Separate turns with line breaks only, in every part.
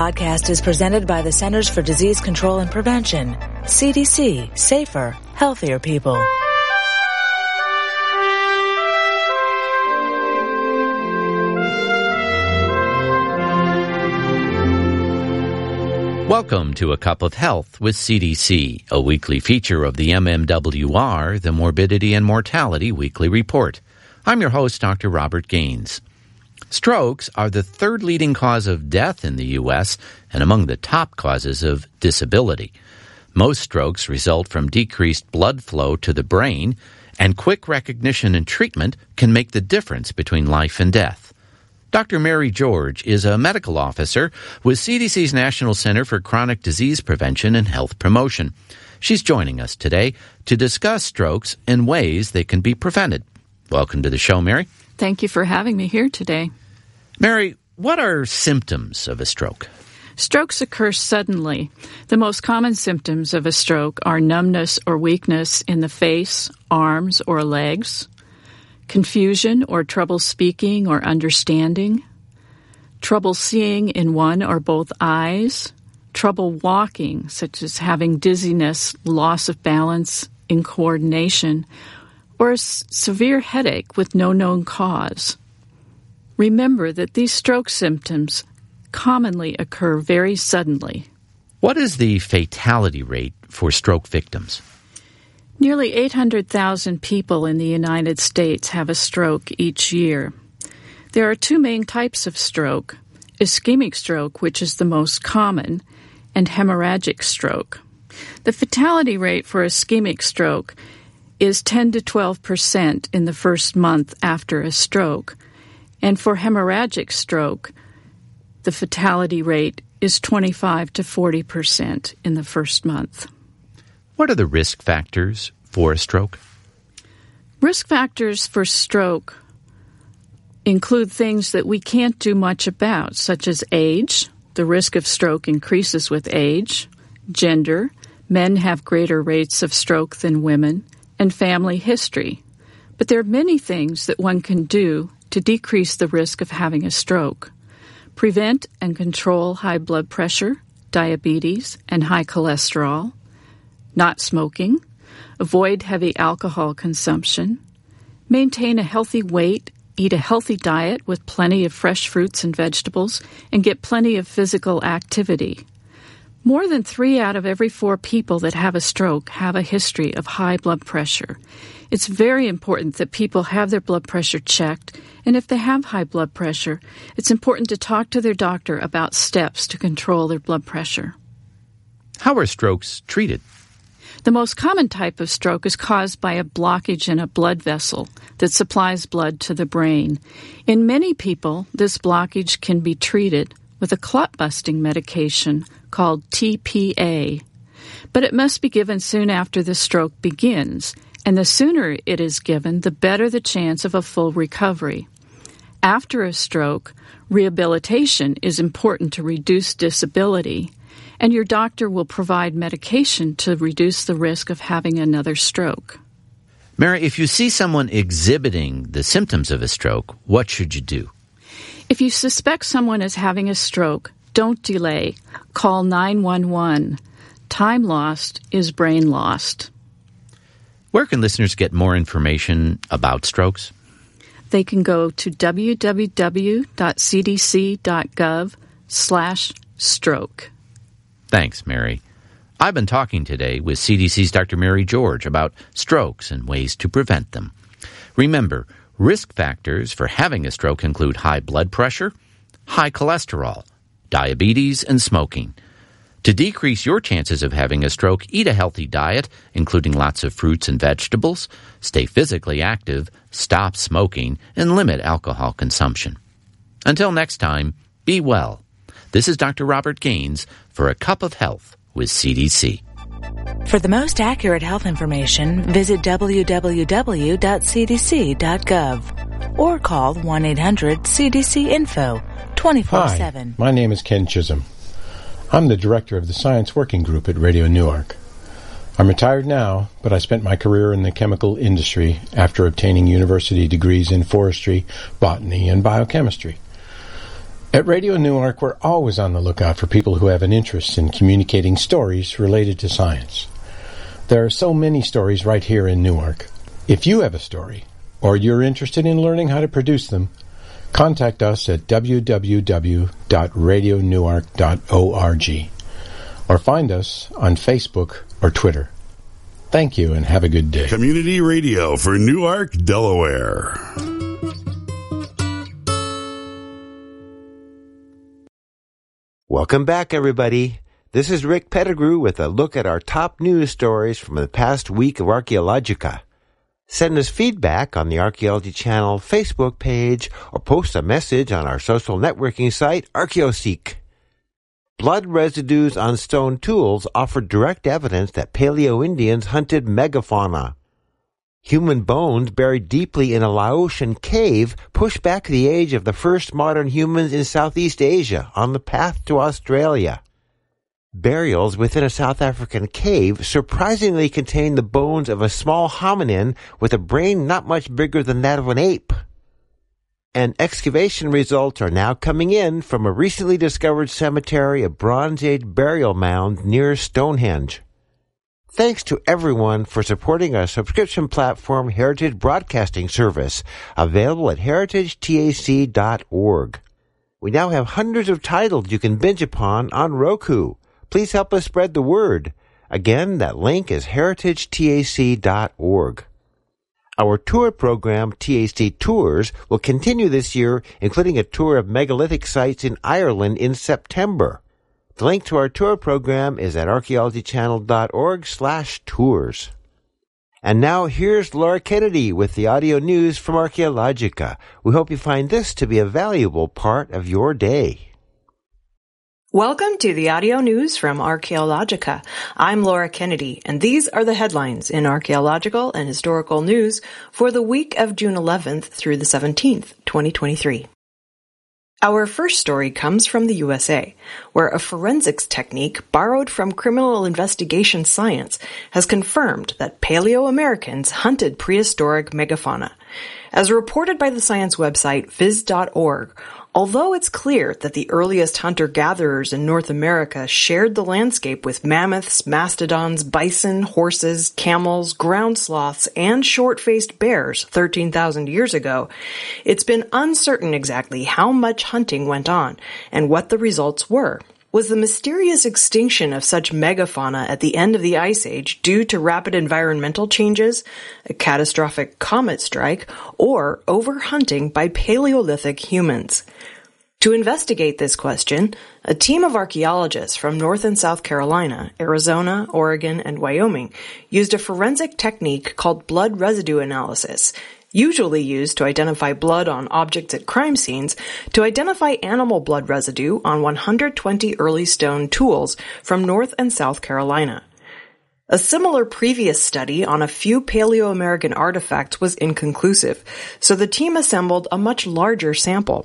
Podcast is presented by the Centers for Disease Control and Prevention. CDC, safer, healthier people.
Welcome to A Cup of Health with CDC, a weekly feature of the MMWR, the Morbidity and Mortality Weekly Report. I'm your host, Dr. Robert Gaines. Strokes are the third leading cause of death in the U.S. and among the top causes of disability. Most strokes result from decreased blood flow to the brain, and quick recognition and treatment can make the difference between life and death. Dr. Mary George is a medical officer with CDC's National Center for Chronic Disease Prevention and Health Promotion. She's joining us today to discuss strokes and ways they can be prevented. Welcome to the show, Mary.
Thank you for having me here today.
Mary, what are symptoms of a stroke?
Strokes occur suddenly. The most common symptoms of a stroke are numbness or weakness in the face, arms, or legs, confusion or trouble speaking or understanding, trouble seeing in one or both eyes, trouble walking, such as having dizziness, loss of balance, incoordination, or a severe headache with no known cause. Remember that these stroke symptoms commonly occur very suddenly.
What is the fatality rate for stroke victims?
Nearly 800,000 people in the United States have a stroke each year. There are two main types of stroke: ischemic stroke, which is the most common, and hemorrhagic stroke. The fatality rate for ischemic stroke is 10 to 12% in the first month after a stroke, and for hemorrhagic stroke, the fatality rate is 25 to 40% in the first month.
What are the risk factors for a stroke?
Risk factors for stroke include things that we can't do much about, such as age. The risk of stroke increases with age. Gender. Men have greater rates of stroke than women. And family history. But there are many things that one can do to decrease the risk of having a stroke. Prevent and control high blood pressure, diabetes, and high cholesterol. Not smoking. Avoid heavy alcohol consumption. Maintain a healthy weight. Eat a healthy diet with plenty of fresh fruits and vegetables, and get plenty of physical activity. More than 3 out of every 4 people that have a stroke have a history of high blood pressure. It's very important that people have their blood pressure checked, and if they have high blood pressure, it's important to talk to their doctor about steps to control their blood pressure.
How are strokes treated?
The most common type of stroke is caused by a blockage in a blood vessel that supplies blood to the brain. In many people, this blockage can be treated with a clot-busting medication called TPA. But it must be given soon after the stroke begins, and the sooner it is given, the better the chance of a full recovery. After a stroke, rehabilitation is important to reduce disability, and your doctor will provide medication to reduce the risk of having another stroke.
Mary, if you see someone exhibiting the symptoms of a stroke, what should you do?
If you suspect someone is having a stroke, don't delay. Call 911. Time lost is brain lost.
Where can listeners get more information about strokes?
They can go to www.cdc.gov/stroke.
Thanks, Mary. I've been talking today with CDC's Dr. Mary George about strokes and ways to prevent them. Remember, risk factors for having a stroke include high blood pressure, high cholesterol, diabetes, and smoking. To decrease your chances of having a stroke, eat a healthy diet, including lots of fruits and vegetables, stay physically active, stop smoking, and limit alcohol consumption. Until next time, be well. This is Dr. Robert Gaines for A Cup of Health with CDC.
For the most accurate health information, visit www.cdc.gov or call 1-800-CDC-INFO 24/7.
Hi, my name is Ken Chisholm. I'm the director of the Science Working Group at Radio Newark. I'm retired now, but I spent my career in the chemical industry after obtaining university degrees in forestry, botany, and biochemistry. At Radio Newark, we're always on the lookout for people who have an interest in communicating stories related to science. There are so many stories right here in Newark. If you have a story, or you're interested in learning how to produce them, contact us at www.radionewark.org or find us on Facebook or Twitter. Thank you and have a good day.
Community Radio for Newark, Delaware.
Welcome back, everybody. This is Rick Pettigrew with a look at our top news stories from the past week of Archaeologica. Send us feedback on the Archaeology Channel Facebook page or post a message on our social networking site, ArchaeoSeek. Blood residues on stone tools offer direct evidence that Paleo-Indians hunted megafauna. Human bones buried deeply in a Laotian cave push back the age of the first modern humans in Southeast Asia on the path to Australia. Burials within a South African cave surprisingly contain the bones of a small hominin with a brain not much bigger than that of an ape. And excavation results are now coming in from a recently discovered cemetery of Bronze Age burial mound near Stonehenge. Thanks to everyone for supporting our subscription platform Heritage Broadcasting Service, available at heritagetac.org. We now have hundreds of titles you can binge upon on Roku. Please help us spread the word. Again, that link is heritagetac.org. Our tour program, TAC Tours, will continue this year, including a tour of megalithic sites in Ireland in September. The link to our tour program is at archaeologychannel.org/tours. And now here's Laura Kennedy with the audio news from Archaeologica. We hope you find this to be a valuable part of your day.
Welcome to the audio news from Archaeologica. I'm Laura Kennedy, and these are the headlines in archaeological and historical news for the week of June 11th through the 17th, 2023. Our first story comes from the USA, where a forensics technique borrowed from criminal investigation science has confirmed that Paleo-Americans hunted prehistoric megafauna. As reported by the science website phys.org, although it's clear that the earliest hunter-gatherers in North America shared the landscape with mammoths, mastodons, bison, horses, camels, ground sloths, and short-faced bears 13,000 years ago, it's been uncertain exactly how much hunting went on and what the results were. Was the mysterious extinction of such megafauna at the end of the Ice Age due to rapid environmental changes, a catastrophic comet strike, or overhunting by Paleolithic humans? To investigate this question, a team of archaeologists from North and South Carolina, Arizona, Oregon, and Wyoming used a forensic technique called blood residue analysis, usually used to identify blood on objects at crime scenes, to identify animal blood residue on 120 early stone tools from North and South Carolina. A similar previous study on a few Paleo-American artifacts was inconclusive, so the team assembled a much larger sample,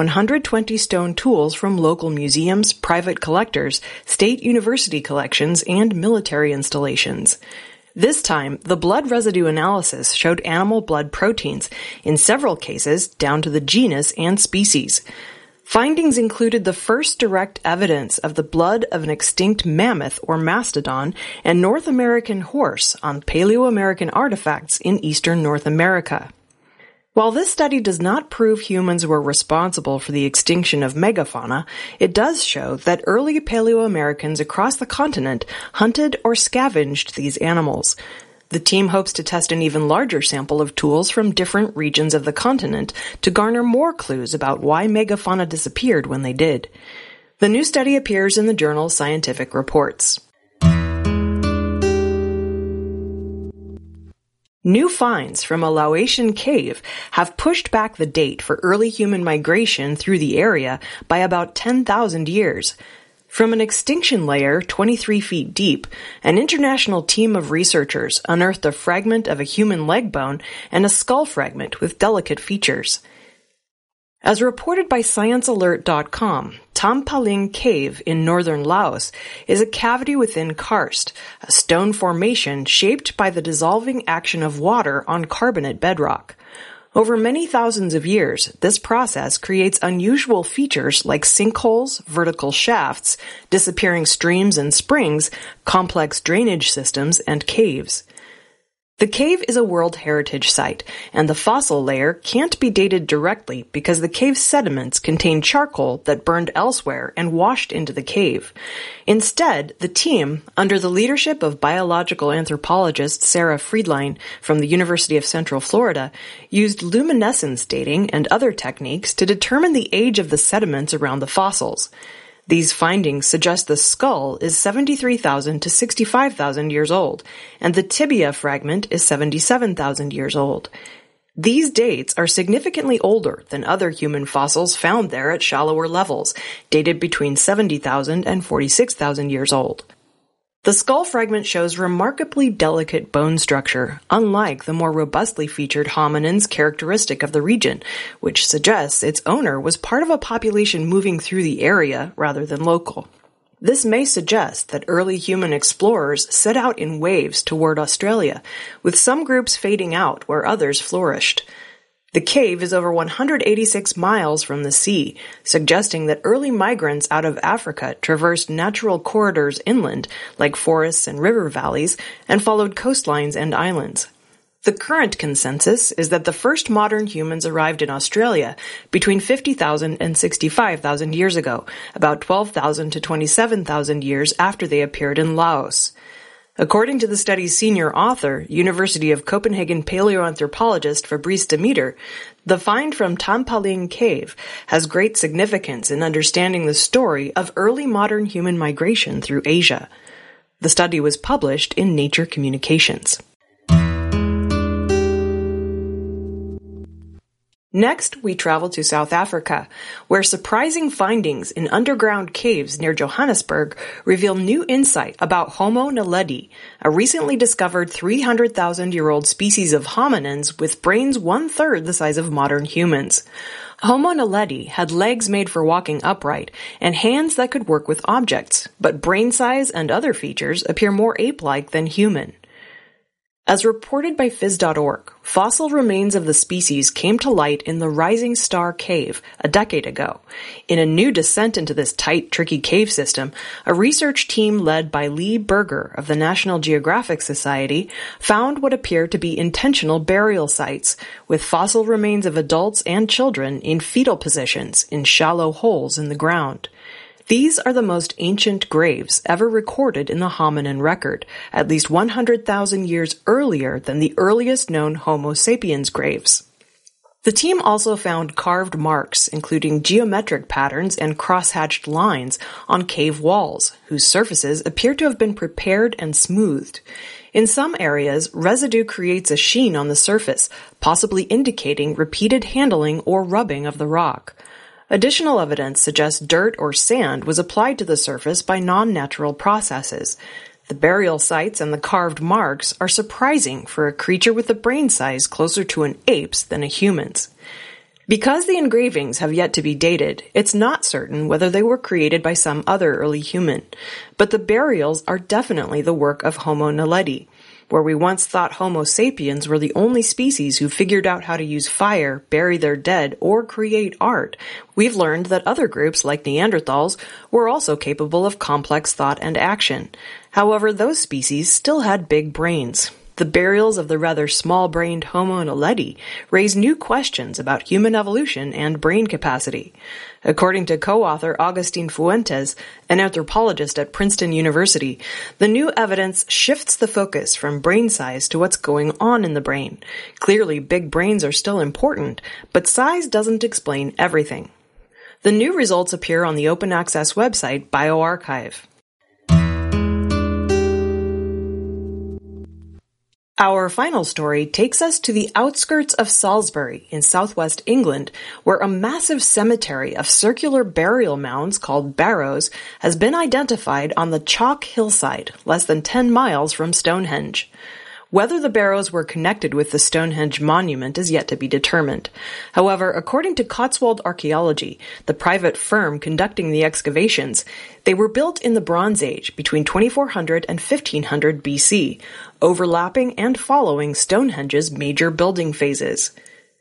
120 stone tools from local museums, private collectors, state university collections, and military installations. This time, the blood residue analysis showed animal blood proteins, in several cases down to the genus and species. Findings included the first direct evidence of the blood of an extinct mammoth or mastodon and North American horse on Paleo-American artifacts in eastern North America. While this study does not prove humans were responsible for the extinction of megafauna, it does show that early Paleo-Americans across the continent hunted or scavenged these animals. The team hopes to test an even larger sample of tools from different regions of the continent to garner more clues about why megafauna disappeared when they did. The new study appears in the journal Scientific Reports. New finds from a Laotian cave have pushed back the date for early human migration through the area by about 10,000 years. From an extinction layer 23 feet deep, an international team of researchers unearthed a fragment of a human leg bone and a skull fragment with delicate features. As reported by ScienceAlert.com, Tampaling Cave in northern Laos is a cavity within karst, a stone formation shaped by the dissolving action of water on carbonate bedrock. Over many thousands of years, this process creates unusual features like sinkholes, vertical shafts, disappearing streams and springs, complex drainage systems, and caves. The cave is a World Heritage Site, and the fossil layer can't be dated directly because the cave's sediments contain charcoal that burned elsewhere and washed into the cave. Instead, the team, under the leadership of biological anthropologist Sarah Friedlein from the University of Central Florida, used luminescence dating and other techniques to determine the age of the sediments around the fossils. These findings suggest the skull is 73,000 to 65,000 years old, and the tibia fragment is 77,000 years old. These dates are significantly older than other human fossils found there at shallower levels, dated between 70,000 and 46,000 years old. The skull fragment shows remarkably delicate bone structure, unlike the more robustly featured hominins characteristic of the region, which suggests its owner was part of a population moving through the area rather than local. This may suggest that early human explorers set out in waves toward Australia, with some groups fading out where others flourished. The cave is over 186 miles from the sea, suggesting that early migrants out of Africa traversed natural corridors inland, like forests and river valleys, and followed coastlines and islands. The current consensus is that the first modern humans arrived in Australia between 50,000 and 65,000 years ago, about 12,000 to 27,000 years after they appeared in Laos. According to the study's senior author, University of Copenhagen paleoanthropologist Fabrice Demeter, the find from Tampaling Cave has great significance in understanding the story of early modern human migration through Asia. The study was published in Nature Communications. Next, we travel to South Africa, where surprising findings in underground caves near Johannesburg reveal new insight about Homo naledi, a recently discovered 300,000-year-old species of hominins with brains one-third the size of modern humans. Homo naledi had legs made for walking upright and hands that could work with objects, but brain size and other features appear more ape-like than human. As reported by Phys.org, fossil remains of the species came to light in the Rising Star Cave a decade ago. In a new descent into this tight, tricky cave system, a research team led by Lee Berger of the National Geographic Society found what appear to be intentional burial sites, with fossil remains of adults and children in fetal positions in shallow holes in the ground. These are the most ancient graves ever recorded in the hominin record, at least 100,000 years earlier than the earliest known Homo sapiens graves. The team also found carved marks, including geometric patterns and cross-hatched lines on cave walls, whose surfaces appear to have been prepared and smoothed. In some areas, residue creates a sheen on the surface, possibly indicating repeated handling or rubbing of the rock. Additional evidence suggests dirt or sand was applied to the surface by non-natural processes. The burial sites and the carved marks are surprising for a creature with a brain size closer to an ape's than a human's. Because the engravings have yet to be dated, it's not certain whether they were created by some other early human. But the burials are definitely the work of Homo naledi. Where we once thought Homo sapiens were the only species who figured out how to use fire, bury their dead, or create art, we've learned that other groups like Neanderthals were also capable of complex thought and action. However, those species still had big brains. The burials of the rather small-brained Homo naledi raise new questions about human evolution and brain capacity. According to co-author Agustin Fuentes, an anthropologist at Princeton University, the new evidence shifts the focus from brain size to what's going on in the brain. Clearly, big brains are still important, but size doesn't explain everything. The new results appear on the open-access website bioRxiv. Our final story takes us to the outskirts of Salisbury in southwest England, where a massive cemetery of circular burial mounds called barrows has been identified on the chalk hillside, less than 10 miles from Stonehenge. Whether the barrows were connected with the Stonehenge monument is yet to be determined. However, according to Cotswold Archaeology, the private firm conducting the excavations, they were built in the Bronze Age between 2400 and 1500 BC, overlapping and following Stonehenge's major building phases.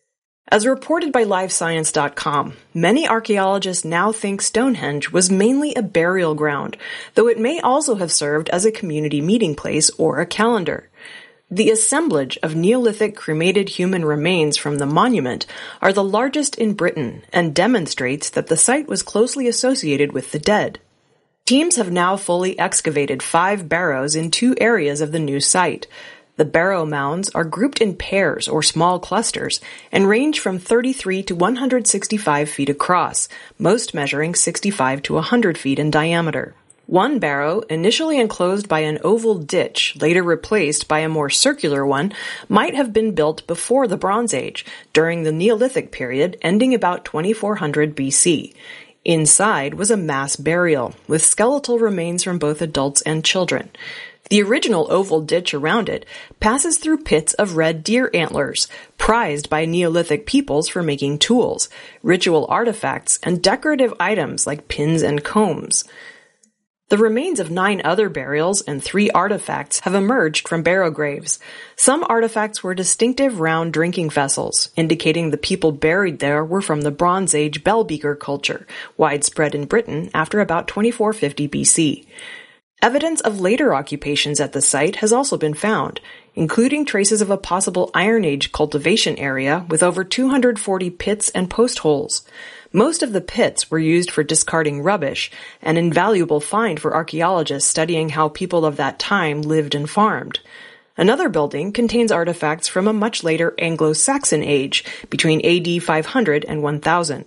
As reported by LiveScience.com, many archaeologists now think Stonehenge was mainly a burial ground, though it may also have served as a community meeting place or a calendar. The assemblage of Neolithic cremated human remains from the monument are the largest in Britain and demonstrates that the site was closely associated with the dead. Teams have now fully excavated 5 barrows in 2 areas of the new site. The barrow mounds are grouped in pairs or small clusters and range from 33 to 165 feet across, most measuring 65 to 100 feet in diameter. One barrow, initially enclosed by an oval ditch, later replaced by a more circular one, might have been built before the Bronze Age, during the Neolithic period ending about 2400 BC. Inside was a mass burial, with skeletal remains from both adults and children. The original oval ditch around it passes through pits of red deer antlers, prized by Neolithic peoples for making tools, ritual artifacts, and decorative items like pins and combs. The remains of 9 other burials and 3 artifacts have emerged from barrow graves. Some artifacts were distinctive round drinking vessels, indicating the people buried there were from the Bronze Age bell beaker culture, widespread in Britain after about 2450 BC. Evidence of later occupations at the site has also been found, including traces of a possible Iron Age cultivation area with over 240 pits and post holes. Most of the pits were used for discarding rubbish, an invaluable find for archaeologists studying how people of that time lived and farmed. Another building contains artifacts from a much later Anglo-Saxon age, between AD 500 and 1000.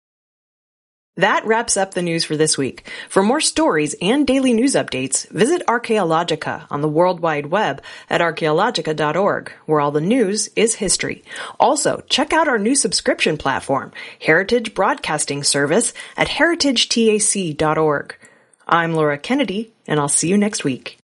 That wraps up the news for this week. For more stories and daily news updates, visit Archaeologica on the World Wide Web at archaeologica.org, where all the news is history. Also, check out our new subscription platform, Heritage Broadcasting Service, at heritagetac.org. I'm Laura Kennedy, and I'll see you next week.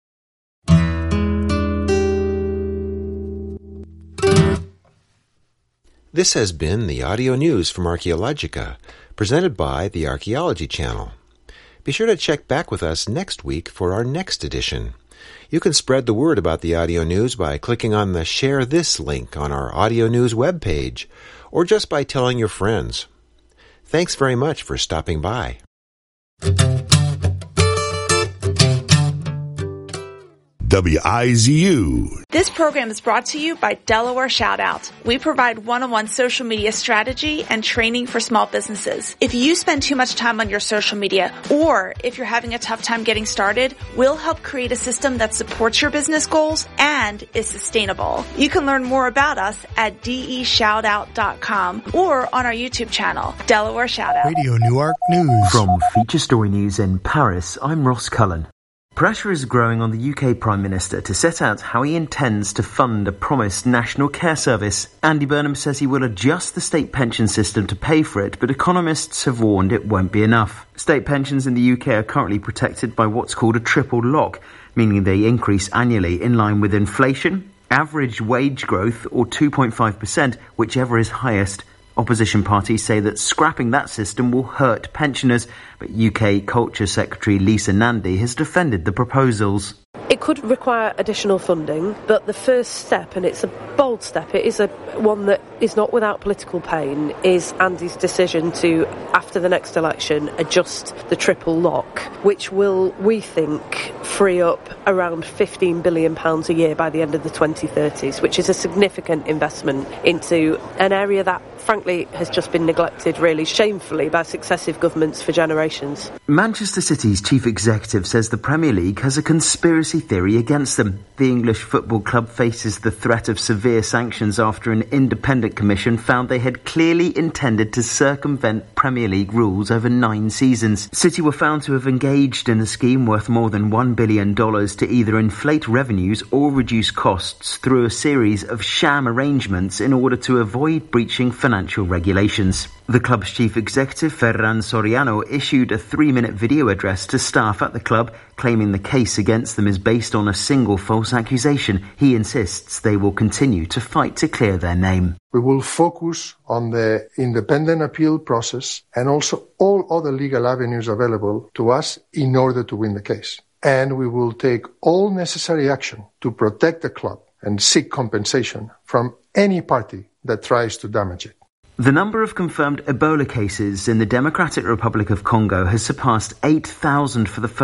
This has been the audio news from Archaeologica, presented by the Archaeology Channel. Be sure to check back with us next week for our next edition. You can spread the word about the audio news by clicking on the Share This link on our audio news webpage, or just by telling your friends. Thanks very much for stopping by.
WIZU.
This program is brought to you by Delaware Shoutout. We provide one-on-one social media strategy and training for small businesses. If you spend too much time on your social media, or if you're having a tough time getting started, we'll help create a system that supports your business goals and is sustainable. You can learn more about us at deshoutout.com or on our YouTube channel, Delaware Shoutout.
Radio Newark News.
From Feature Story News in Paris, I'm Ross Cullen. Pressure is growing on the UK Prime Minister to set out how he intends to fund a promised national care service. Andy Burnham says he will adjust the state pension system to pay for it, but economists have warned it won't be enough. State pensions in the UK are currently protected by what's called a triple lock, meaning they increase annually in line with inflation, average wage growth, or 2.5%, whichever is highest. Opposition parties say that scrapping that system will hurt pensioners, but UK Culture Secretary Lisa Nandy has defended the proposals.
It could require additional funding, but the first step, and it's a bold step, it is one that is not without political pain, is Andy's decision to, after the next election, adjust the triple lock, which will, we think, free up around £15 billion a year by the end of the 2030s, which is a significant investment into an area that, frankly, has just been neglected really shamefully by successive governments for generations.
Manchester City's chief executive says the Premier League has a conspiracy theory against them. The English football club faces the threat of severe sanctions after an independent commission found they had clearly intended to circumvent Premier League rules over 9 seasons. City were found to have engaged in a scheme worth more than $1 billion to either inflate revenues or reduce costs through a series of sham arrangements in order to avoid breaching financial regulations. The club's chief executive, Ferran Soriano, issued a 3-minute video address to staff at the club, claiming the case against them is based on a single false accusation. He insists they will continue to fight to clear their name.
We will focus on the independent appeal process and also all other legal avenues available to us in order to win the case. And we will take all necessary action to protect the club and seek compensation from any party that tries to damage it.
The number of confirmed Ebola cases in the Democratic Republic of Congo has surpassed 8,000 for the first